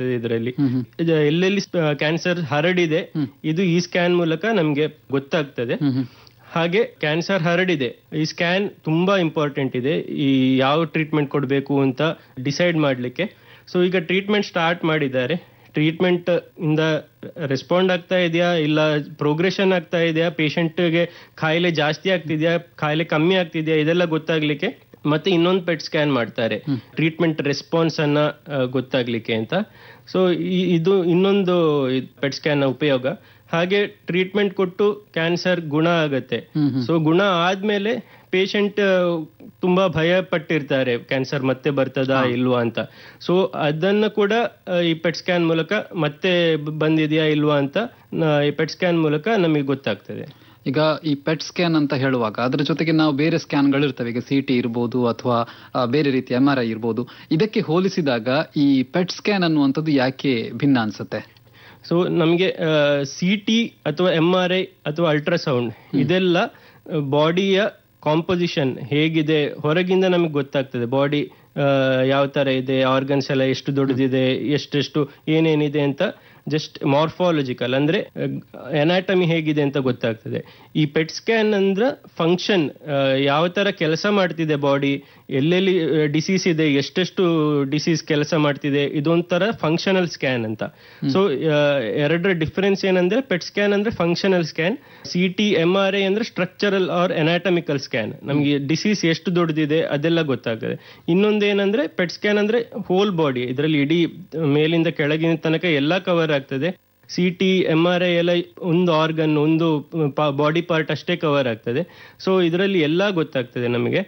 ಆಗ್ತದೆ ಇದರಲ್ಲಿ. ಎಲ್ಲೆಲ್ಲಿ ಕ್ಯಾನ್ಸರ್ ಹರಡಿದೆ ಇದು ಈ ಸ್ಕ್ಯಾನ್ ಮೂಲಕ ನಮ್ಗೆ ಗೊತ್ತಾಗ್ತದೆ. ಹಾಗೆ ಕ್ಯಾನ್ಸರ್ ಹರಡಿದೆ, ಈ ಸ್ಕ್ಯಾನ್ ತುಂಬಾ ಇಂಪಾರ್ಟೆಂಟ್ ಇದೆ ಈ ಯಾವ ಟ್ರೀಟ್ಮೆಂಟ್ ಕೊಡಬೇಕು ಅಂತ ಡಿಸೈಡ್ ಮಾಡ್ಲಿಕ್ಕೆ. ಸೊ ಈಗ ಟ್ರೀಟ್ಮೆಂಟ್ ಸ್ಟಾರ್ಟ್ ಮಾಡಿದ್ದಾರೆ. ಟ್ರೀಟ್ಮೆಂಟ್ ಇಂದ ರೆಸ್ಪಾಂಡ್ ಆಗ್ತಾ ಇದೆಯಾ ಇಲ್ಲ ಪ್ರೋಗ್ರೆಷನ್ ಆಗ್ತಾ ಇದೆಯಾ, ಪೇಷಂಟ್ಗೆ ಕಾಯಿಲೆ ಜಾಸ್ತಿ ಆಗ್ತಿದ್ಯಾ ಕಾಯಿಲೆ ಕಮ್ಮಿ ಆಗ್ತಿದ್ಯಾ, ಇದೆಲ್ಲ ಗೊತ್ತಾಗ್ಲಿಕ್ಕೆ ಮತ್ತೆ ಇನ್ನೊಂದು ಪೆಟ್ ಸ್ಕ್ಯಾನ್ ಮಾಡ್ತಾರೆ ಟ್ರೀಟ್ಮೆಂಟ್ ರೆಸ್ಪಾನ್ಸ್ ಅನ್ನ ಗೊತ್ತಾಗ್ಲಿಕ್ಕೆ ಅಂತ. ಸೊ ಇದು ಇನ್ನೊಂದು ಪೆಟ್ ಸ್ಕ್ಯಾನ್ ನ ಉಪಯೋಗ. ಹಾಗೆ ಟ್ರೀಟ್ಮೆಂಟ್ ಕೊಟ್ಟು ಕ್ಯಾನ್ಸರ್ ಗುಣ ಆಗತ್ತೆ. ಸೊ ಗುಣ ಆದ್ಮೇಲೆ ಪೇಷಂಟ್ ತುಂಬಾ ಭಯ ಪಟ್ಟಿರ್ತಾರೆ ಕ್ಯಾನ್ಸರ್ ಮತ್ತೆ ಬರ್ತದಾ ಇಲ್ವಾ ಅಂತ. ಸೊ ಅದನ್ನ ಕೂಡ ಈ ಪೆಟ್ ಸ್ಕ್ಯಾನ್ ಮೂಲಕ ಮತ್ತೆ ಬಂದಿದ್ಯಾ ಇಲ್ವಾ ಅಂತ ಈ ಪೆಟ್ ಸ್ಕ್ಯಾನ್ ಮೂಲಕ ನಮಗೆ ಗೊತ್ತಾಗ್ತದೆ. ಈಗ ಈ ಪೆಟ್ ಸ್ಕ್ಯಾನ್ ಅಂತ ಹೇಳುವಾಗ ಅದ್ರ ಜೊತೆಗೆ ನಾವು ಬೇರೆ ಸ್ಕ್ಯಾನ್ಗಳು ಇರ್ತವೆ, ಈಗ CT ಇರ್ಬೋದು ಅಥವಾ ಬೇರೆ ರೀತಿಯ MRI ಇರ್ಬೋದು. ಇದಕ್ಕೆ ಹೋಲಿಸಿದಾಗ ಈ ಪೆಟ್ ಸ್ಕ್ಯಾನ್ ಅನ್ನುವಂಥದ್ದು ಯಾಕೆ ಭಿನ್ನ ಅನ್ಸುತ್ತೆ? ಸೊ ನಮಗೆ CT ಅಥವಾ MRI ಅಥವಾ ಅಲ್ಟ್ರಾಸೌಂಡ್ ಇದೆಲ್ಲ ಬಾಡಿಯ ಕಾಂಪೋಸಿಷನ್ ಹೇಗಿದೆ ಹೊರಗಿಂದ ನಮಗೆ ಗೊತ್ತಾಗ್ತದೆ. ಬಾಡಿ ಯಾವ ತರ ಇದೆ, ಆರ್ಗನ್ಸ್ ಎಲ್ಲ ಎಷ್ಟು ದೊಡ್ಡದಿದೆ, ಎಷ್ಟೆಷ್ಟು ಏನೇನಿದೆ ಅಂತ ಜಸ್ಟ್ ಮಾರ್ಫಾಲಜಿಕಲ್ ಅಂದ್ರೆ ಎನಾಟಮಿ ಹೇಗಿದೆ ಅಂತ ಗೊತ್ತಾಗ್ತದೆ. ಈ ಪೆಟ್ ಸ್ಕ್ಯಾನ್ ಅಂದ್ರೆ ಫಂಕ್ಷನ್ ಯಾವ ತರ ಕೆಲಸ ಮಾಡ್ತಿದೆ ಬಾಡಿ, ಎಲ್ಲೆಲ್ಲಿ ಡಿಸೀಸ್ ಇದೆ, ಎಷ್ಟೆಷ್ಟು ಡಿಸೀಸ್ ಕೆಲಸ ಮಾಡ್ತಿದೆ, ಇದೊಂಥರ ಫಂಕ್ಷನಲ್ ಸ್ಕ್ಯಾನ್ ಅಂತ. ಸೊ ಎರಡರ ಡಿಫರೆನ್ಸ್ ಏನಂದ್ರೆ ಪೆಟ್ ಸ್ಕ್ಯಾನ್ ಅಂದ್ರೆ ಫಂಕ್ಷನಲ್ ಸ್ಕ್ಯಾನ್, CT MRI ಅಂದ್ರೆ ಸ್ಟ್ರಕ್ಚರಲ್ ಆರ್ ಎನಾಟಮಿಕಲ್ ಸ್ಕ್ಯಾನ್, ನಮ್ಗೆ ಡಿಸೀಸ್ ಎಷ್ಟು ದೊಡ್ಡದಿದೆ ಅದೆಲ್ಲ ಗೊತ್ತಾಗ್ತದೆ. ಇನ್ನೊಂದೇನಂದ್ರೆ ಪೆಟ್ ಸ್ಕ್ಯಾನ್ ಅಂದ್ರೆ ಹೋಲ್ ಬಾಡಿ, ಇದರಲ್ಲಿ ಇಡೀ ಮೇಲಿಂದ ಕೆಳಗಿನ ತನಕ ಎಲ್ಲಾ ಕವರ್ ಆಗ್ತದೆ. CT MRI ಎಲ್ಲ ಒಂದು ಆರ್ಗನ್ ಒಂದು ಬಾಡಿ ಪಾರ್ಟ್ ಅಷ್ಟೇ ಕವರ್ ಆಗ್ತದೆ. ಸೊ ಇದರಲ್ಲಿ ಎಲ್ಲಾ ಗೊತ್ತಾಗ್ತದೆ ನಮಗೆ.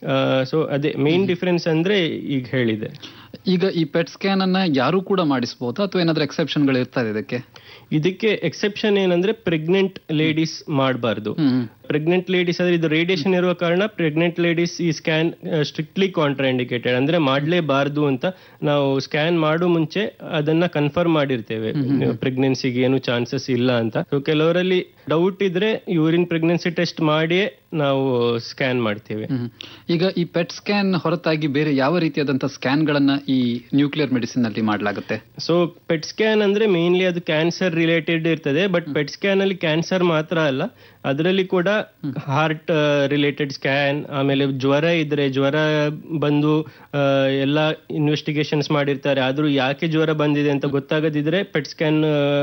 ಸೊ ಅದೇ ಮೇನ್ ಡಿಫರೆನ್ಸ್ ಅಂದ್ರೆ ಈಗ ಹೇಳಿದೆ. ಈಗ ಈ ಪೆಟ್ ಸ್ಕ್ಯಾನ್ ಅನ್ನ ಯಾರು ಕೂಡ ಮಾಡಿಸಬಹುದಾ ಅಥವಾ ಏನಾದ್ರೂ ಎಕ್ಸೆಪ್ಷನ್ ಗಳು ಇರ್ತದೆ ಇದಕ್ಕೆ ಎಕ್ಸೆಪ್ಷನ್ ಏನಂದ್ರೆ ಪ್ರೆಗ್ನೆಂಟ್ ಲೇಡೀಸ್ ಮಾಡಬಾರ್ದು. ಪ್ರೆಗ್ನೆಂಟ್ ಲೇಡೀಸ್ ಅಂದ್ರೆ ಇದು ರೇಡಿಯೇಷನ್ ಇರುವ ಕಾರಣ ಪ್ರೆಗ್ನೆಂಟ್ ಲೇಡೀಸ್ ಈ ಸ್ಕ್ಯಾನ್ ಸ್ಟ್ರಿಕ್ಟ್ಲಿ ಕಾಂಟ್ರಾ ಇಂಡಿಕೇಟೆಡ್, ಅಂದ್ರೆ ಮಾಡ್ಲೇಬಾರ್ದು ಅಂತ ನಾವು ಸ್ಕ್ಯಾನ್ ಮಾಡೋ ಮುಂಚೆ ಅದನ್ನ ಕನ್ಫರ್ಮ್ ಮಾಡಿರ್ತೇವೆ ಪ್ರೆಗ್ನೆನ್ಸಿಗೆ ಏನು ಚಾನ್ಸಸ್ ಇಲ್ಲ ಅಂತ. ಸೊ ಕೆಲವರಲ್ಲಿ ಡೌಟ್ ಇದ್ರೆ ಯೂರಿನ್ ಪ್ರೆಗ್ನೆನ್ಸಿ ಟೆಸ್ಟ್ ಮಾಡಿಯೇ ನಾವು ಸ್ಕ್ಯಾನ್ ಮಾಡ್ತೇವೆ. ಈಗ ಈ ಪೆಟ್ ಸ್ಕ್ಯಾನ್ ಹೊರತಾಗಿ ಬೇರೆ ಯಾವ ರೀತಿಯಾದಂತಹ ಸ್ಕ್ಯಾನ್ ಗಳನ್ನ ಈ ನ್ಯೂಕ್ಲಿಯರ್ ಮೆಡಿಸಿನ್ ನಲ್ಲಿ ಮಾಡಲಾಗುತ್ತೆ? ಸೊ ಪೆಟ್ ಸ್ಕ್ಯಾನ್ ಅಂದ್ರೆ ಮೇನ್ಲಿ ಅದು ಕ್ಯಾನ್ಸರ್ ರಿಲೇಟೆಡ್ ಇರ್ತದೆ. ಬಟ್ ಪೆಟ್ ಸ್ಕ್ಯಾನ್ ಅಲ್ಲಿ ಕ್ಯಾನ್ಸರ್ ಮಾತ್ರ ಅಲ್ಲ, ಅದರಲ್ಲಿ ಕೂಡ ಹಾರ್ಟ್ ರಿಲೇಟೆಡ್ ಸ್ಕ್ಯಾನ್, ಆಮೇಲೆ ಜ್ವರ ಇದ್ರೆ ಜ್ವರ ಬಂದು ಎಲ್ಲ ಇನ್ವೆಸ್ಟಿಗೇಷನ್ಸ್ ಮಾಡಿರ್ತಾರೆ, ಆದ್ರೂ ಯಾಕೆ ಜ್ವರ ಬಂದಿದೆ ಅಂತ ಗೊತ್ತಾಗದಿದ್ರೆ ಪೆಟ್ ಸ್ಕ್ಯಾನ್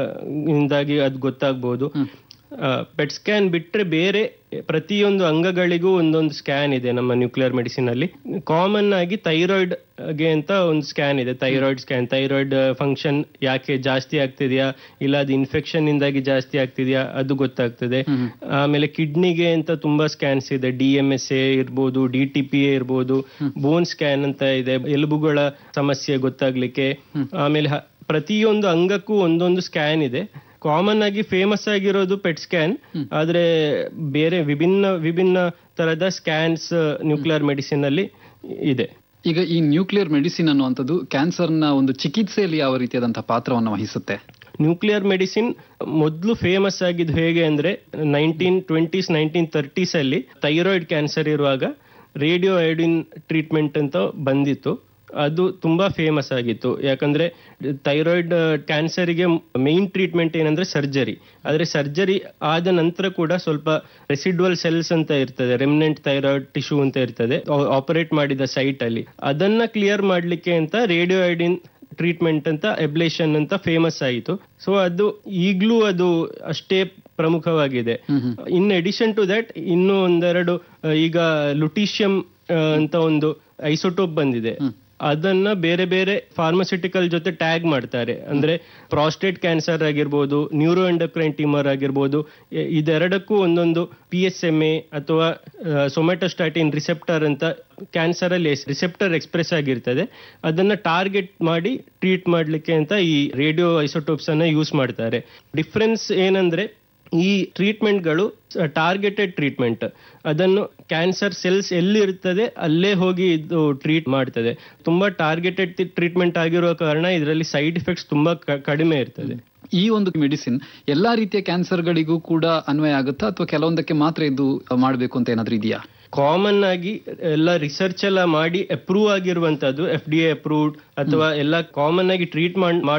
ಇಂದಾಗಿ ಅದು ಗೊತ್ತಾಗ್ಬಹುದು. ಪೆಟ್ ಸ್ಕ್ಯಾನ್ ಬಿಟ್ರೆ ಬೇರೆ ಪ್ರತಿಯೊಂದು ಅಂಗಗಳಿಗೂ ಒಂದೊಂದು ಸ್ಕ್ಯಾನ್ ಇದೆ ನಮ್ಮ ನ್ಯೂಕ್ಲಿಯರ್ ಮೆಡಿಸಿನ್ ಅಲ್ಲಿ. ಕಾಮನ್ ಆಗಿ ಥೈರಾಯ್ಡ್ ಗೆ ಅಂತ ಒಂದು ಸ್ಕ್ಯಾನ್ ಇದೆ, ಥೈರಾಯ್ಡ್ ಸ್ಕ್ಯಾನ್. ಥೈರಾಯ್ಡ್ ಫಂಕ್ಷನ್ ಯಾಕೆ ಜಾಸ್ತಿ ಆಗ್ತಿದ್ಯಾ ಇಲ್ಲ ಅದು ಇನ್ಫೆಕ್ಷನ್ ಇಂದಾಗಿ ಜಾಸ್ತಿ ಆಗ್ತಿದ್ಯಾ ಅದು ಗೊತ್ತಾಗ್ತದೆ. ಆಮೇಲೆ ಕಿಡ್ನಿಗೆ ಅಂತ ತುಂಬಾ ಸ್ಕ್ಯಾನ್ಸ್ ಇದೆ, DMSA ಇರ್ಬೋದು, DTPA ಇರ್ಬೋದು, ಬೋನ್ ಸ್ಕ್ಯಾನ್ ಅಂತ ಇದೆ ಎಲುಬುಗಳ ಸಮಸ್ಯೆ ಗೊತ್ತಾಗ್ಲಿಕ್ಕೆ. ಆಮೇಲೆ ಪ್ರತಿಯೊಂದು ಅಂಗಕ್ಕೂ ಒಂದೊಂದು ಸ್ಕ್ಯಾನ್ ಇದೆ. ಕಾಮನ್ ಆಗಿ ಫೇಮಸ್ ಆಗಿರೋದು ಪೆಟ್ ಸ್ಕ್ಯಾನ್, ಆದ್ರೆ ಬೇರೆ ವಿಭಿನ್ನ ತರದ ಸ್ಕ್ಯಾನ್ಸ್ ನ್ಯೂಕ್ಲಿಯರ್ ಮೆಡಿಸಿನ್ ಅಲ್ಲಿ ಇದೆ. ಈಗ ಈ ನ್ಯೂಕ್ಲಿಯರ್ ಮೆಡಿಸಿನ್ ಅನ್ನುವಂಥದ್ದು ಕ್ಯಾನ್ಸರ್ನ ಒಂದು ಚಿಕಿತ್ಸೆಯಲ್ಲಿ ಯಾವ ರೀತಿಯಾದಂತಹ ಪಾತ್ರವನ್ನು ವಹಿಸುತ್ತೆ? ನ್ಯೂಕ್ಲಿಯರ್ ಮೆಡಿಸಿನ್ ಮೊದಲು ಫೇಮಸ್ ಆಗಿದ್ದು ಹೇಗೆ ಅಂದ್ರೆ 1920s 1930s ಅಲ್ಲಿ ಥೈರಾಯ್ಡ್ ಕ್ಯಾನ್ಸರ್ ಇರುವಾಗ ರೇಡಿಯೋ ಐಯೋಡಿನ್ ಟ್ರೀಟ್ಮೆಂಟ್ ಅಂತ ಬಂದಿತ್ತು. ಅದು ತುಂಬಾ ಫೇಮಸ್ ಆಗಿತ್ತು. ಯಾಕಂದ್ರೆ ಥೈರಾಯ್ಡ್ ಕ್ಯಾನ್ಸರ್ಗೆ ಮೇನ್ ಟ್ರೀಟ್ಮೆಂಟ್ ಏನಂದ್ರೆ ಸರ್ಜರಿ. ಆದ್ರೆ ಸರ್ಜರಿ ಆದ ನಂತರ ಕೂಡ ಸ್ವಲ್ಪ ರೆಸಿಡ್ಯುವಲ್ ಸೆಲ್ಸ್ ಅಂತ ಇರ್ತದೆ, ರೆಮಿನೆಂಟ್ ಥೈರಾಯ್ಡ್ ಟಿಶ್ಯೂ ಅಂತ ಇರ್ತದೆ ಆಪರೇಟ್ ಮಾಡಿದ ಸೈಟ್ ಅಲ್ಲಿ, ಅದನ್ನ ಕ್ಲಿಯರ್ ಮಾಡ್ಲಿಕ್ಕೆ ಅಂತ ರೇಡಿಯೋ ಐಯೋಡಿನ್ ಟ್ರೀಟ್ಮೆಂಟ್ ಅಂತ ಎಬ್ಲೇಷನ್ ಅಂತ ಫೇಮಸ್ ಆಯಿತು. ಸೊ ಅದು ಈಗ್ಲೂ ಅದು ಅಷ್ಟೇ ಪ್ರಮುಖವಾಗಿದೆ. ಇನ್ ಅಡಿಷನ್ ಟು ದಟ್ ಇನ್ನೂ ಒಂದೆರಡು ಈಗ ಲುಟೀಷಿಯಂ ಅಂತ ಒಂದು ಐಸೋಟೋಪ್ ಬಂದಿದೆ, ಅದನ್ನ ಬೇರೆ ಬೇರೆ ಫಾರ್ಮಸ್ಯೂಟಿಕಲ್ ಜೊತೆ ಟ್ಯಾಗ್ ಮಾಡ್ತಾರೆ. ಅಂದ್ರೆ ಪ್ರಾಸ್ಟೇಟ್ ಕ್ಯಾನ್ಸರ್ ಆಗಿರ್ಬೋದು, ನ್ಯೂರೋ ಎಂಡೋಕ್ರೈನ್ ಟ್ಯೂಮರ್ ಆಗಿರ್ಬೋದು, ಇದೆರಡಕ್ಕೂ ಒಂದೊಂದು PSMA ಅಥವಾ ಸೊಮ್ಯಾಟೋಸ್ಟಾಟಿನ್ ರಿಸೆಪ್ಟರ್ ಅಂತ ಕ್ಯಾನ್ಸರ್ ಅಲ್ಲಿ ರಿಸೆಪ್ಟರ್ ಎಕ್ಸ್ಪ್ರೆಸ್ ಆಗಿರ್ತದೆ, ಅದನ್ನ ಟಾರ್ಗೆಟ್ ಮಾಡಿ ಟ್ರೀಟ್ ಮಾಡ್ಲಿಕ್ಕೆ ಅಂತ ಈ ರೇಡಿಯೋ ಐಸೋಟೋಪ್ಸ್ ಅನ್ನ ಯೂಸ್ ಮಾಡ್ತಾರೆ. ಡಿಫ್ರೆನ್ಸ್ ಏನಂದ್ರೆ ಈ ಟ್ರೀಟ್ಮೆಂಟ್ಗಳು ಟಾರ್ಗೆಟೆಡ್ ಟ್ರೀಟ್ಮೆಂಟ್, ಅದನ್ನು ಕ್ಯಾನ್ಸರ್ ಸೆಲ್ಸ್ ಎಲ್ಲಿ ಇರ್ತದೆ ಅಲ್ಲೇ ಹೋಗಿ ಇದು ಟ್ರೀಟ್ ಮಾಡ್ತದೆ. ತುಂಬಾ ಟಾರ್ಗೆಟೆಡ್ ಟ್ರೀಟ್ಮೆಂಟ್ ಆಗಿರುವ ಕಾರಣ ಇದರಲ್ಲಿ ಸೈಡ್ ಎಫೆಕ್ಟ್ಸ್ ತುಂಬಾ ಕಡಿಮೆ ಇರ್ತದೆ. ಈ ಒಂದು ಮೆಡಿಸಿನ್ ಎಲ್ಲಾ ರೀತಿಯ ಕ್ಯಾನ್ಸರ್ಗಳಿಗೂ ಕೂಡ ಅನ್ವಯ ಆಗುತ್ತಾ ಅಥವಾ ಕೆಲವೊಂದಕ್ಕೆ ಮಾತ್ರ ಇದು ಮಾಡಬೇಕು ಅಂತ ಏನಾದ್ರೂ ಇದೆಯಾ? ಕಾಮನ್ ಆಗಿ ಎಲ್ಲ ರಿಸರ್ಚ್ ಎಲ್ಲ ಮಾಡಿ ಅಪ್ರೂವ್ ಆಗಿರುವಂತದ್ದು FDA ಅಪ್ರೂವ್ಡ್ ಅಥವಾ ಎಲ್ಲ ಕಾಮನ್ ಆಗಿ ಟ್ರೀಟ್